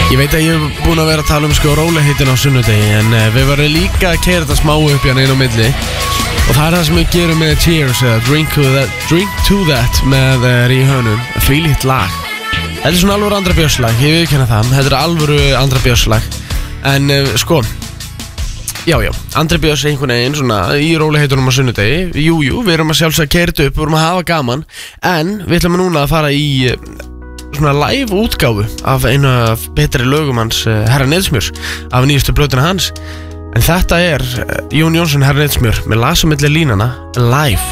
Ég veit að ég hef búin að vera að tala sko rólegheitin á sunnudegi. En við varum líka að keyra þetta smá upp hérna inn á milli. Og það það sem við gerum með Cheers eða Drink to That með Ríhönum. Þvílíkt lag. Þetta svona alvöru Andra Björns lag, ég viðurkenna það. Þetta alvöru Andra Björns lag. En sko, já, Andri Björns einhvern veginn svona í róliheitunum á sunnudegi. Jú, við erum að sjálfsögja keyra upp, við erum að hafa gaman. En við ætlum núna að fara í svona live útgáfu af einu af betri lögum hans, Herra Neiðsmjörs, af nýjustu plötuna hans. En þetta Jón Jónsson, Herra Neiðsmjör, með Lasa milli línana live.